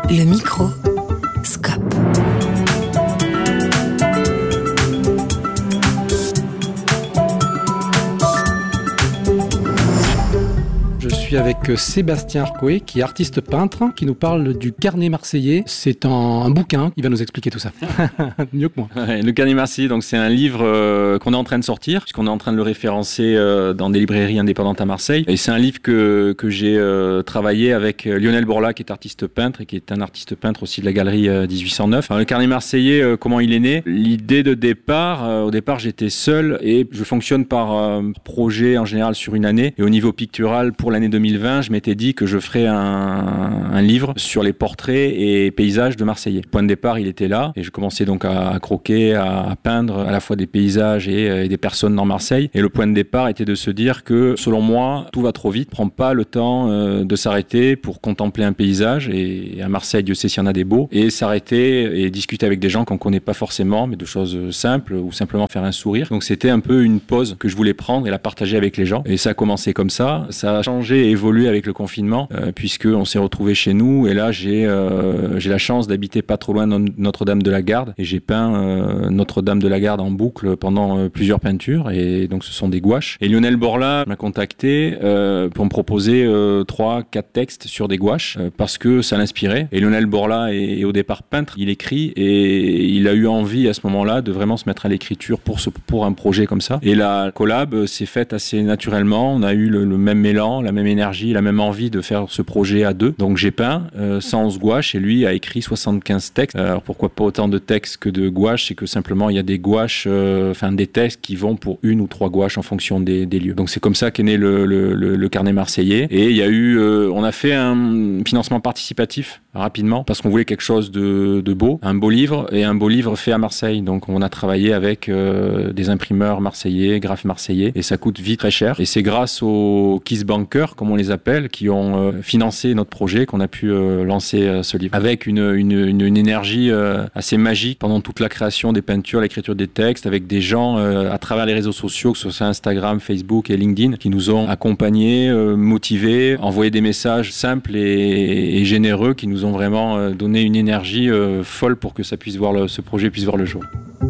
Le micro, Scope. Je suis avec Sébastien Arcoé, qui est artiste peintre, qui nous parle du Carnet marseillais. C'est un bouquin, il va nous expliquer tout ça. Mieux que moi. Ouais, le Carnet marseillais, donc c'est un livre qu'on est en train de sortir, puisqu'on est en train de le référencer dans des librairies indépendantes à Marseille. Et c'est un livre que j'ai travaillé avec Lionel Borla, qui est artiste peintre et qui est un artiste peintre aussi de la galerie 1809. Alors, le Carnet marseillais, comment il est né? L'idée de départ, au départ j'étais seul et je fonctionne par projet en général sur une année. Et au niveau pictural, pour l'année 2020, je m'étais dit que je ferais un livre sur les portraits et paysages de Marseillais. Le point de départ, il était là et je commençais donc à croquer, à peindre à la fois des paysages et des personnes dans Marseille. Et le point de départ était de se dire que, selon moi, tout va trop vite. Prends pas le temps de s'arrêter pour contempler un paysage. Et à Marseille, Dieu sait s'il y en a des beaux. Et s'arrêter et discuter avec des gens qu'on connaît pas forcément, mais de choses simples ou simplement faire un sourire. Donc c'était un peu une pause que je voulais prendre et la partager avec les gens. Et ça a commencé comme ça. Ça a changé et évolué avec le confinement, puisqu'on s'est retrouvés chez nous. Et là, j'ai la chance d'habiter pas trop loin de Notre-Dame de la Garde. Et j'ai peint Notre-Dame de la Garde en boucle pendant plusieurs peintures. Et donc, ce sont des gouaches. Et Lionel Borla m'a contacté pour me proposer 3-4 textes sur des gouaches parce que ça l'inspirait. Et Lionel Borla est au départ peintre. Il écrit et il a eu envie à ce moment-là de vraiment se mettre à l'écriture pour un projet comme ça. Et la collab s'est faite assez naturellement. On a eu le même élan, la même énergie, la même envie de faire ce projet à deux. Donc j'ai peint 111 gouaches et lui a écrit 75 textes. Alors pourquoi pas autant de textes que de gouaches? C'est que simplement il y a des gouaches, des textes qui vont pour 1 ou 3 gouaches en fonction des lieux. Donc c'est comme ça qu'est né le Carnet marseillais. Et il y a eu, on a fait un financement participatif rapidement parce qu'on voulait quelque chose de beau, un beau livre et un beau livre fait à Marseille. Donc on a travaillé avec des imprimeurs marseillais, graphes marseillais et ça coûte vite très cher. Et c'est grâce aux Kiss Bankers, comme on les appelle, qui ont financé notre projet qu'on a pu lancer ce livre avec une énergie assez magique pendant toute la création des peintures, l'écriture des textes, avec des gens à travers les réseaux sociaux, que ce soit Instagram, Facebook et LinkedIn, qui nous ont accompagnés, motivés, envoyé des messages simples et généreux qui nous ont vraiment donné une énergie folle pour que ça puisse ce projet puisse voir le jour.